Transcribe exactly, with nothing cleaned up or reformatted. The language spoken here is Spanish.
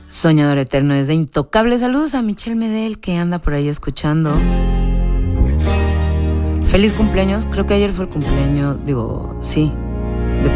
Soñador Eterno es de Intocable. Saludos a Michelle Medel que anda por ahí escuchando. Feliz cumpleaños, creo que ayer fue el cumpleaños, digo, sí,